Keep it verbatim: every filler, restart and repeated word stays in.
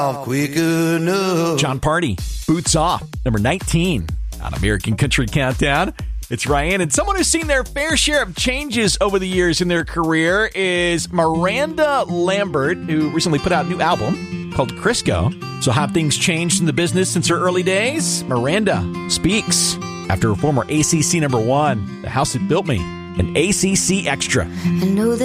quick enough. John Party, Boots Off, number nineteen on American Country Countdown. It's Ryan, and someone who's seen their fair share of changes over the years in their career is Miranda Lambert, who recently put out a new album called Crisco. So how have things changed in the business since her early days? Miranda speaks after her former A C C number one, The House That Built Me, an A C C Extra. I know that